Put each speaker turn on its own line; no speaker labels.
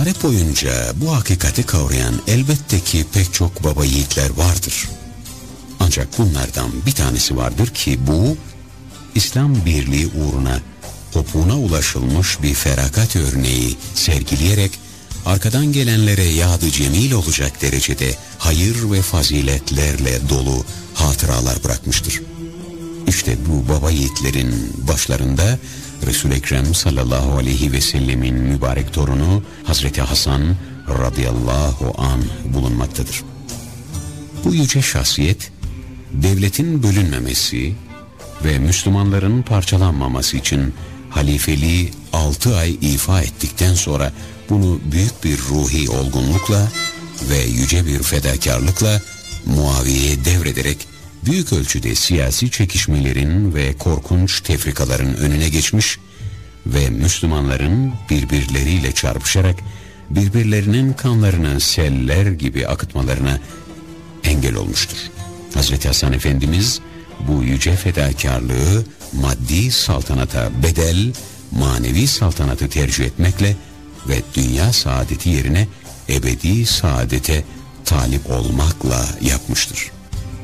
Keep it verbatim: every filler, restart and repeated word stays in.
Tarih boyunca bu hakikati kavrayan elbette ki pek çok baba yiğitler vardır. Ancak bunlardan bir tanesi vardır ki bu, İslam birliği uğruna topuğuna ulaşılmış bir feragat örneği sergileyerek arkadan gelenlere yad-ı cemil olacak derecede hayır ve faziletlerle dolu hatıralar bırakmıştır. İşte bu baba yiğitlerin başlarında Resul-i Ekrem sallallahu aleyhi ve sellemin mübarek torunu Hazreti Hasan radıyallahu anh bulunmaktadır. Bu yüce şahsiyet, devletin bölünmemesi ve Müslümanların parçalanmaması için halifeliği altı ay ifa ettikten sonra bunu büyük bir ruhi olgunlukla ve yüce bir fedakarlıkla Muaviye'ye devrederek büyük ölçüde siyasi çekişmelerin ve korkunç tefrikaların önüne geçmiş ve Müslümanların birbirleriyle çarpışarak birbirlerinin kanlarını seller gibi akıtmalarına engel olmuştur. Hazreti Hasan Efendimiz bu yüce fedakarlığı maddi saltanata bedel, manevi saltanatı tercih etmekle ve dünya saadeti yerine ebedi saadete talip olmakla yapmıştır.